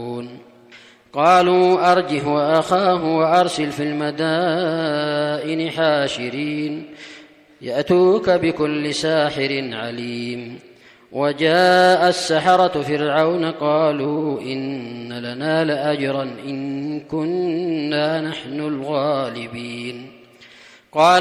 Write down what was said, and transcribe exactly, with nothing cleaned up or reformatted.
قالوا أرجه وأخاه وأرسل في المدائن حاشرين يأتوك بكل ساحر عليم. وجاء السحرة فرعون قالوا إن لنا لأجرا إن كنا نحن الغالبين. قال